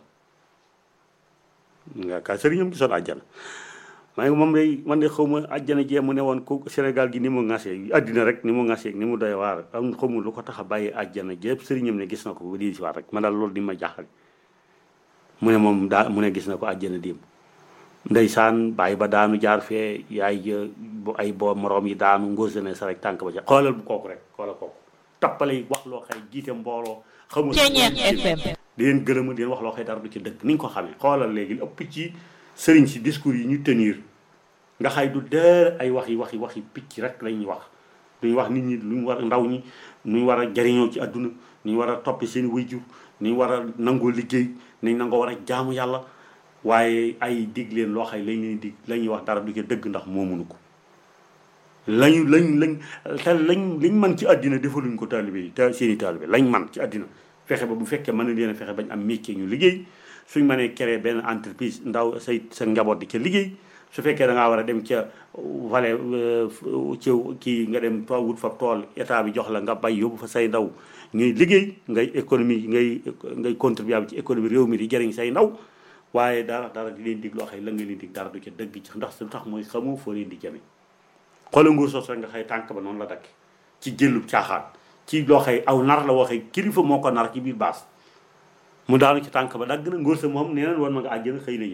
nga ka sëriñam gisoon àjjana maa ngi moom day man de xaw ma àjjana jee mu ne woon ko Sénégal gi ni mu ŋasee àddina rek ni mu ŋasee ni mu doy waar am xaw ma lu ko tax a bàyyi àjjana jépp sëriñam ne gis na ko ba di si waat rek man daal loolu di ma jaaxal mu ne moom mu ne gis na ko àjjana démb ndeysaan bàyyi ba daanu jaar fee yaay bu ay boo moroom yi daanu ngóosene sa rek tànk ba ca xoolal bu kooku rek xoolal kooku tappale yi wax loo xëy jiite mbooloo xamul di leen gërëma di leen wax loo xëy dara du ci dëkk ni ñu ko xamee xoolal léegi ëpp ci sëriñ si discours yi ñu tenir nga xay du dër ay waxi picc rek lañuy wax duñu wax nit ñi luñ war ndaw ñi nuñ war a jariñoo ci àdduna nuñ war a toppi seen wayjur nuñ war a nangoo liggéey nañ nangoo war a jaamu yàlla waaye ay dig leen loo xay lañ leen dig la ñuy wax dara du ci dëgg ndax moomuñu ko lañ liñ man ci àddina defaluñ ko taalibe yi seeni taalibe lañ man ci àddina fexe ba bu fekkee mën na leen a fexe bañ am métier ñu liggéey suñ mënee créer benn entreprise ndaw sa njaboot di ca liggéey su fekkee da ngaa war a dem ca vallée ci kii nga dem fa wut fa tool état bi jox la nga bay yóbbu fa say ndaw ñuy liggéey ngay économie ngay contribuable ci économie réew mi di jëriñ say ndaw waaye dara di leen dig loo xëy la nga leen dig dara du ca dëgg ci ndax lu tax mooy xamoo foo leen di jëme xoolal nguur sos rek nga xëy tànk ba noonu la dakk ci jëllub caaxaan ci loo xëy aw nar la waxee kilifa moo ko nar ci biir baas mu daanu ci tànk ba dagg na ngóor sa moom nee na woon ma nga àjjana xëy na ñëw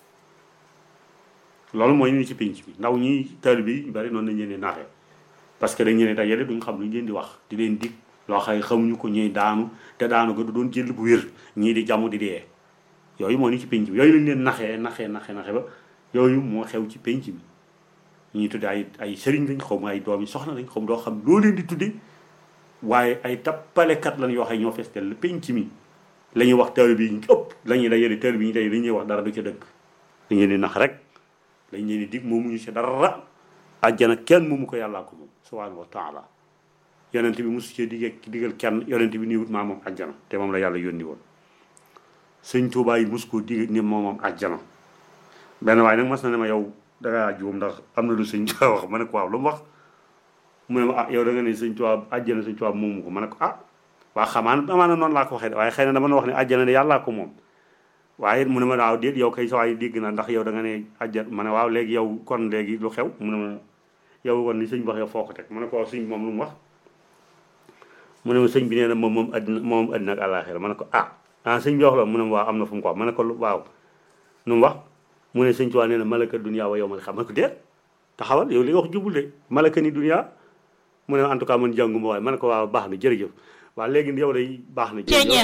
loolu mooy ñu ci pinc bi ndaw ñi taalibe yi bari noonu lañ leen di naxee parce que dañ leen dajale duñ xam lu ñu leen di wax di leen dig loo xëy xamuñu ko ñuy daanu te daanu ga du doon jël bu wér ñii di jàmm di dee yooyu moo ni ci pinc bi yooyu lañ leen naxee ba yooyu moo xew ci pinc bi ñuy tudde ay sëriñ lañ xaw ma ay doom yi soxna lañ xaw ma doo xam loo leen di tudde waaye ay tappalekat lañ yoo xam ñoo fees del penc mi la ñuy wax taalibe yi ëpp la ñuy dajale taalibe yi ñu day li ñuy wax dara du ca dëkk dañ leen di nax rek dañ leen di dig moomuñu ci dara àjjana kenn moomu ko yàllaa ko moom subhanahu wa taala yonent bi mosu cee digal kenn yonent bi nii wut maa moom àjjana te moom la yàlla yónni woon sëñ Tuubaa yi mosu koo digal ni moom àjjana benn waaye nag mas na ne ma yow dangaa juum ndax am na lu sëñ Tuubaa wax ma ne ko waaw lu mu wax mu ne ma yow da nga ne sëñ Tuubaa àjjana sëñ Tuubaa moomu ko ma ne ko waa xamaan amaana noonu laa ko waxee de waaye xëy na dama wax ne àjjana de yàllaa ko moom waaye mu ne ma waaw déet yow kay sa waay dégg na ndax yow da nga ne àjjana ma ne waaw léegi yow kon léegi lu xew mu ne ma yow kon ni sëñ bi wax yow foo ko teg ma ne ko waaw sëñ moom lu mu wax mu ne ma sëñ bi nee na moom àddina ak àllaaxira ma ne ko sëñ bi wax la mu ne ma waaw am na fu mu ko wax ma ne ko waaw nu mu wax mu ne sëñ Tuubaa nee na malaka dunya wa yawmal xiyaama ma ne ko déet taxawal yow li nga wax jubul de malaka ni dunya mu ne en tout cas man jànguma waaye ma ne ko waaw baax na jërëjëf waaw léegi yow day baax na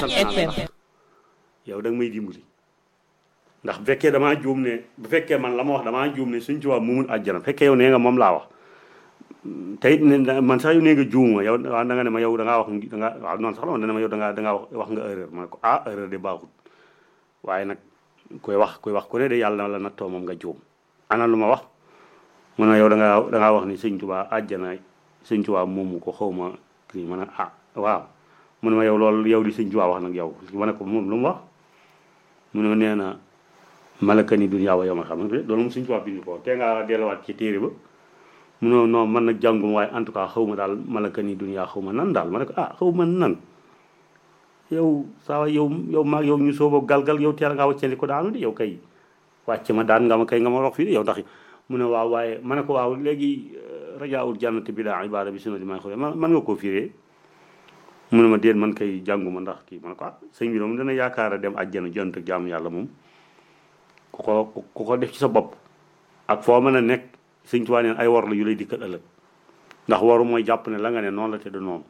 yow da nga may dimbali ndax bu fekkee damaa juum ne bu fekkee man la ma wax damaa juum ne sëñ Tuubaa mu mun àjjana bu fekkee yow nee nga moom laa wax te it ne man sax yow nee nga juumuma yow waaw da nga ne ma yow da ngaa wax waaw noonu sax la man dana ma yow dangaa wax nga erreur ma ne ko erreur de baaxul waaye nag koy wax ku ne de yàlla la nattoo moom nga juum ana lu ma wax mu ne yow dangaa wax ni sëñ Tuubaa àjjana sëñ Tuubaa moomu ko xaw ma kii ma ne waaw mu ne ma yow loolu yow di sëñ Tuubaa wax nag yow ma ne ko moom lu mu wax mu ne nee na malaka ni dunya wa yawmal xiyaama loolu moom sëñ Tuubaa bind ko te nga delluwaat ci téere ba mu ne non man nag jànguma waaye en tout cas xaw ma daal malaka ni dunya xaw ma nan daal ma ne ko xaw ma nan yow saa yow maag yow ñu soobo galgal yow teel ngaa wàccandi ko daanu di yow kay wàcce ma daan nga ma kay nga ma wax fii yow tax mu ne waaw waaye ma ne ko waaw léegi rajaawul jannati bila ibaada bi sunnati man xool man nga koo firee mu ne ma déet man kay jànguma ndax kii ma ne ko sëñ bi moom dana yaakaar a dem àjjana jant ak jaamu yàlla moom ku ko def ci sa bopp ak foo mën a nekk sëñ Tuubaa neen ay war la yu lay dikkal ëllëg ndax waru mooy jàpp ne la nga ne noonu la te du noonu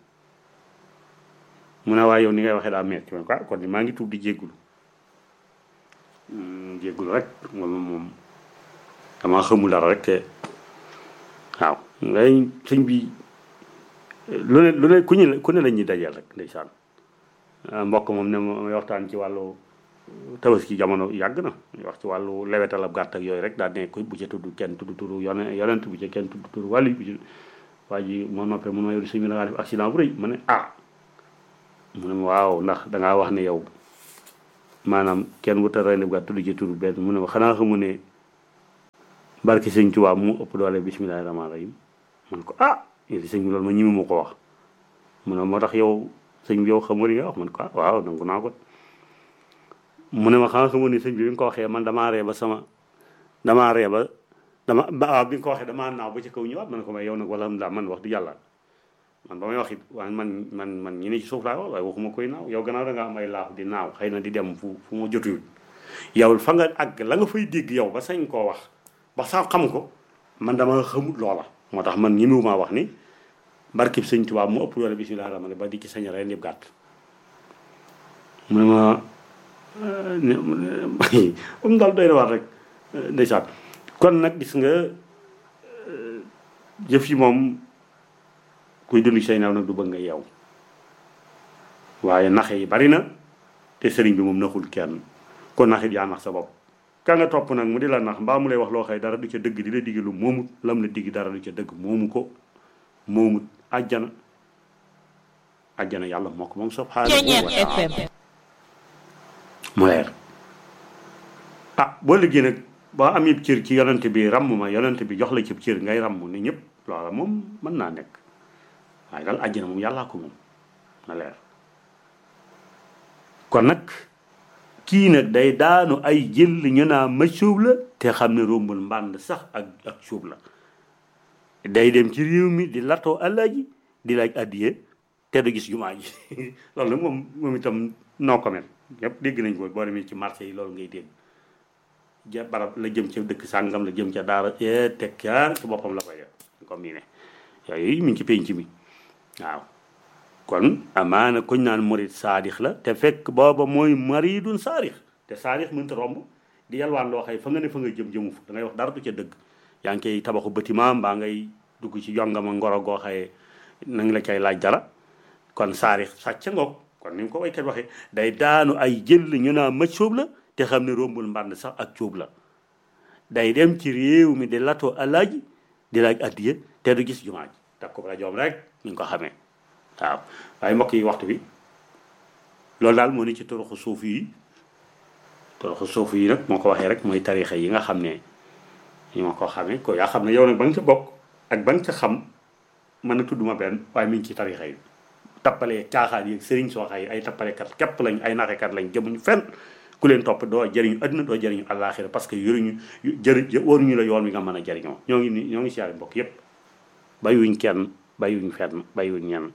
mu ne waaye yow ni ngay waxee daa metti ma ne ko kon maa ngi tuub di jéggulu rek moom damaa xamul dara rek te waaw ngay sëñ bi lu ne ku ne la ñuy dajeel rek ndeysaan mbokk moom ne may waxtaan ci wàllu tabaski jamono yàgg na wax ci wàllu lewetal ab gàtt ak yooyu rek daal ne ko bu ca tudd kenn tudd turu yonent bu ca kenn tudd turu wàlli bu ci waa ji moo noppee mun ma yow sëñ bi da ngaa def accident bu rëy ma ne mu ne ma waaw ndax dangaa wax ne yow maanaam kenn wutal rey ab gàtt tudd ci turu benn mu ne ma xanaa xamu ne barki sëñ Tuubaa mu ëpp doole bismillahi rahmaani rahim man ko yéen sëñ bi loolu ma ñimi ma ko wax mu ne moo tax yow sëñ bi yow xamoo li nga wax man ko waaw nangu naa ko mu ne ma xanaa xamoo ne sëñ bi nga ko waxee man damaa ree ba waaw bi nga ko waxee damaa naaw ba ci kaw ñëwaat man ko may yow nag wala alhamdulilah man wax du yàlla man ba may wax it waaye man ñi ne ci suuf laa wax waaye waxuma koy naaw yow gannaaw da nga am ay laax di naaw xëy na di dem fu ma jotul yow fa nga àgg la nga fay dégg yow ba sañ koo wax ba sax xam ko man dama xamut loola moo tax man ñemewumaa wax ni barkib sëñ Tuubaa mu ëpp doole bismillah rahmaani ba di ci sañ reen yëpp gàtt mu ne ma am daal doy na waar rek ndeysaan kon nag gis nga jëf yi moom kuy dund say naaw nag du bëgg nga yeew waaye naxe yi bari na te sëriñ bi moom naxul kenn kon naxit yaa nax sa bopp ka nga topp nag mu di la nax mbaa mu lay wax loo xëy dara du ca dëgg di la digg lu moomut lam la digg dara du ca dëgg moomu ko moomut àjjana yàlla moo ko moom subhaanahu wa taala mu leer boo liggéey nag ba am yëpp cër ci yonent bi ràmm ma yonent bi jox la ci cër ngay ràmm ni ñëpp loola moom mën naa nekk waaye daal àjjana moom yàllaa ko moom na leer kon nag kii nag day daanu ay jël ñu naa ma suub la te xam ne rombul mbànd sax ak suub la day dem ci réew mi di latoo àllaaji di laaj addiye te du gis jumaa ji loolu nag moom itam no comment ñëpp dégg nañ ko boo demee ci marché yi loolu ngay dégg barab la jëm ca dëkk sàngam la jëm ca daara tekkaar ci boppam la koy def comme ni ne yooyu mi ngi ci penc mi waaw kon amaana koñ naan murid saadix la te fekk booba mooy maridun saadix te saadix mënta romb di yalwaan loo xëy fa nga ne fa nga jëmu fa da ngay wax dara du ca dëgg yaa ngi koy tabaxu bâtiment mbaa ngay dugg ci yongama ngoro goo xëye na nga la cay laaj dara kon saadix sàcc ngoog kon ni mu ko waykat waxee day daanu ay jël ñu naa ma sóob la te xam ne rombul mbànd sax ak cóob la day dem ci réew mi di latoo alaaji di laaj addiye te du gis jumaa ji takk ko rajoom rek ñu ngi ko xamee waaw waaye mbokk yi waxtu bi loolu daal moo ni ci toroxu suuf yi nag moo ko waxee rek mooy tarixa yi nga xam ne ñu ma ko xamee ko yaa xam ne yow nag ba nga ca bokk ak ba nga ca xam mën na tudd ma benn waaye mi ngi ci tarixa yi tappalee caaxaan yi sëriñ soo xay ay tappalekat képp lañ ay naxekat lañ jëmuñu fenn ku leen topp doo jëriñu àdduna doo jëriñu àllaaxira parce que waruñu la yoon wi nga mën a jëriñoo ñoo ngi siyaare mbokk yépp bàyyiwuñ kenn bàyyiwuñ fenn bàyyiwuñ ñenn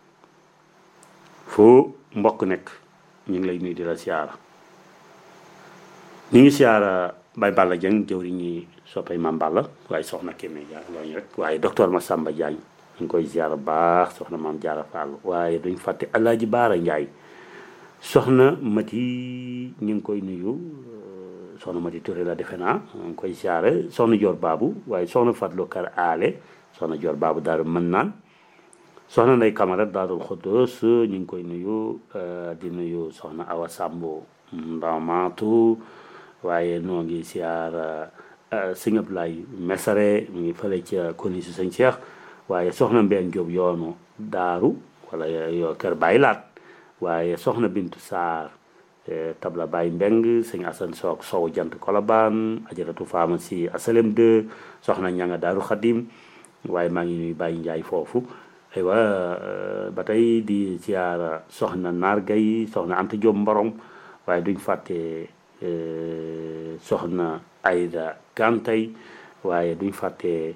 foo mbokk nekk ñu ngi lay nuyu di la siyaara ñu ngi siyaara Baye Balla Dieng jëwriñ ñi soppay Mame Balla waaye soxna Kémé Dia looñu rek waaye docteur Massamba Diagne ñu ngi koy siyaara baax soxna Mame Diarra Fall waaye duñ fàtte Alaaji Baara Ndiaye soxna Mati ñu ngi koy nuyu soxna Mati Touré la defe naa ñu ngi koy siyaare soxna Dior Babou waaye soxna Fatlo Kar Ale soxna Dior Babou daaru mën naan soxna Ndey Camara Daarul Xuddoos ñu ngi koy nuyu di nuyu soxna Awa Sambo Ndamaatu waaye noo ngi siyaar sëñ Ablaye Mesare mu ngi fële ca koni si sëñ Cheikh waaye soxna Mbeen Jóob yoonu daaru wala yoo kër Baay Laat waaye soxna Bintu Saar tabla Baay Mbeng sëñ Asan Soog Sow jant Kolobaan ajaratu pharmacie asalem 2 soxna Ñanga Daaru Xadim waaye maa ngi nuyu Baay Njaay foofu aywa ba tey di siyaara soxna Naar Gay soxna Anta Jóob Mborom waaye duñ fàtte soxna Ayda Gantay waaye duñ fàtte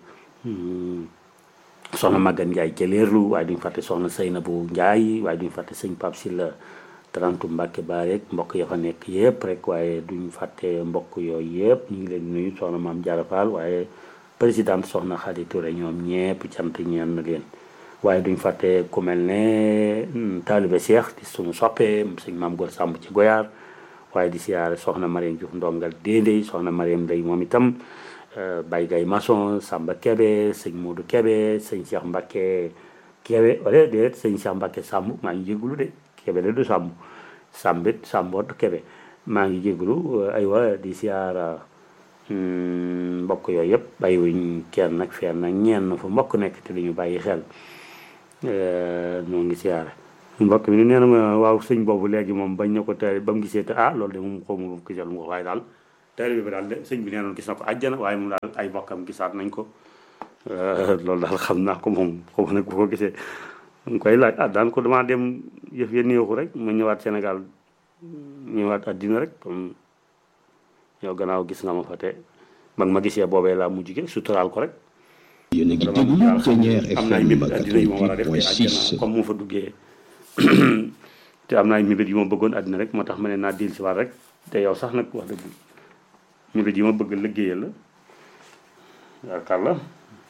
soxna Magan Njaay jëleerlu waaye duñ fàtte soxna Seynabu Njaay waaye duñ fàtte sëñ Pap Silla tarantu Mbàkke Baarek mbokk ya fa nekk yëpp rek waaye duñ fàtte mbokk yooyu yëpp ñu ngi leen nuyu soxna Maam Jaara Faal waaye présidente soxna Xadi Touré ñoom ñëpp cant ñeen na leen waaye duñ fàtte ku mel ne taalibe Cheikh di suñu soppee sëñ Maam Góor Sàmb ci Goyaar waaye di siyaare soxna Mariam Diouf ndongal déndéy soxna Mariam Ndey moom itam Baye Gay Maçon Samba Kebe sëñ Modou Kebe sëñ Cheikh Mbacke Kebe wala déet sëñ Cheikh Mbacke Samb maa ngi jégalu de Kebe de du Samb Sambit Samboot Kebe maa ngi jégalu aywa di siyaara mbokk yooyu yëpp bàyyiwuñ kenn nag fenn nag ñenn fa mbokk nekk te duñu bàyyi xel ñoo ngi siyaare mbokk mi ni nee na ma waaw sëñ boobu léegi moom bañ na ko teel ba mu gisee te loolu de moom xaw ma bu gisal mu ko waaye daal teel bi daal de sëñ bi nee noon gis na ko àjjana waaye moom daal ay bokkam gisaat nañ ko loolu daal xam naa ko moom xaw ma nag bu ko gisee mu koy laaj daan ko damaa dem yëf ya néexu rek ma ñëwaat Sénégal ñëwaat àddina rek comme yow gannaaw gis nga ma fa te ba ma gisee boobee laa mujj gi suturaal ko rek. yéen a ngi déglu Thiéniere FM 88.6 comme mu fa duggee te am na ay mébét yu ma bëggoon àddina rek moo tax ma ne naa diil si waat rek te yow sax nag wax dëgg mébét yi ma bëgg liggéeyal la yaakaar la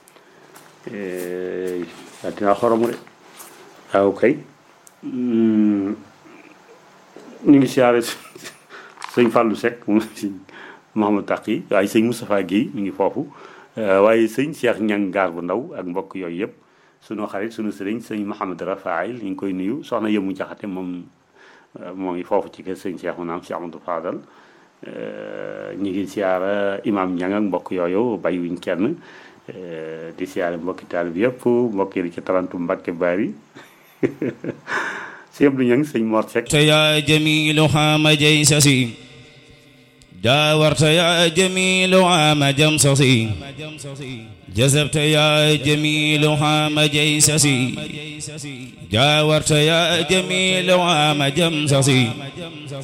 dinaa xoromu de waaw kay ñu ngi siyaare sëñ Fallou Seck moom si Mouhamadou Taqi waaye sëñ Moustapha Guèye mi ngi foofu waaye sëñ Cheikh Ñang gaar bu ndaw ak mbokk yooyu yëpp sunu xarit sunu sëriñ sëñ Mouhamadou Rafaïl ñu ngi koy nuyu soxna Yëmu Jaxate moom moo ngi foofu ci kër sëñ Cheikh naam si Amadou Fadal ñu ngi siyaara imam Ñang ak mbokk yooyu bàyyiwuñ kenn di siyaare mbokki taal bi yëpp mbokk yi ci talantu Mbàkke Bari si Abdou Ñang sëñ Mor Seck يا جميل حام جيسسي جاورت يا جميل عام جمسسي جذبت يا جميل حام جيسسي جاورت يا جميل عام جمسسي